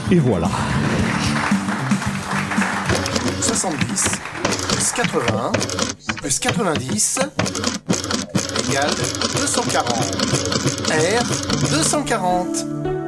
Et voilà. 70 plus 80 plus 90 égale 240. R 240.